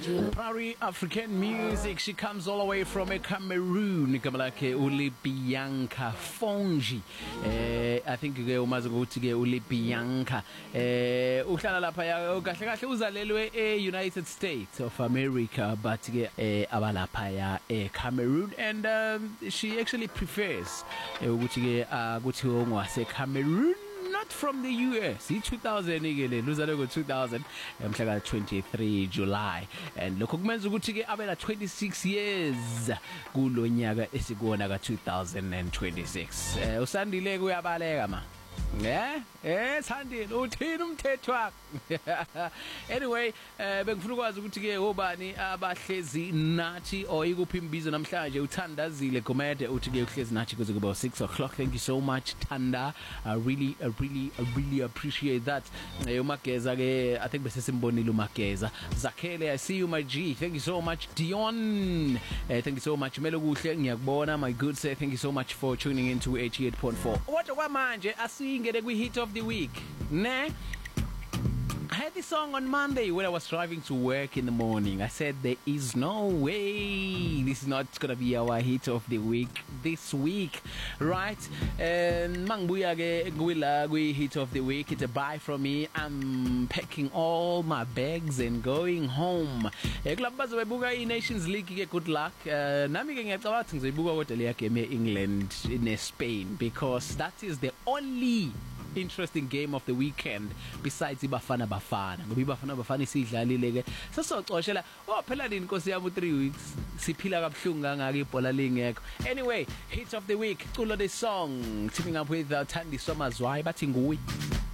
Prairie African music. She comes all the way from Cameroon. Igama lakhe uLibianca Fonji. I think ke umazi ukuthi ke uLibianca. Uhlala lapha ya kahle kahle uzalelwe United States of America but ke abalapha ya Cameroon and she actually prefers ukuthi ke ukuthi ngwase Cameroon, not from the US. 2000 igele luzalwe ngo 2000 mhla ka 23 July and lokho kumenza ukuthi ke abela 26 years kulonyaka esikuona ka 2026. Usandile kuyabaleka ma. Sandile uthini umthetho wakho? Anyway, bengifuna ukwazi ukuthi ke obani abahlezi nathi oyikuphi imbizo namhlanje. Uthandazile Gomede uthi ke uhlezi nathi kuze kube 6 o'clock. Thank you so much Thanda. I really appreciate that. Umageza ke I think bese simbonile umageza. Zakhele, I see you my G. Thank you so much Dion. Thank you so much Melo kuhle ngiyakubona my good sir. Thank you so much for tuning in to 88.4. What kwamanje asingene kwi hit of the week. Ne? I had this song on Monday when I was driving to work in the morning. I said there is no way this is not gonna be our hit of the week this week, right? Mangbuya ke gwila kwi hit of the week. It's a bye from me. I'm packing all my bags and going home. Club bazobuka iNations League ke good luck. Nami ke ngiyacabanga ukuthi ngizoyibuka kodwa le game eEngland in Spain because that is the only interesting game of the weekend besides ibafana bafana ngoba ibafana bafana isidlalile ke sesocoshela phela nini Nkosi yami 3 weeks siphila kabuhlungu kangaka ibhola lingekho. Anyway, hit of the week, culo the song teaming up with Thandiswa Mazwai bathi nguwe.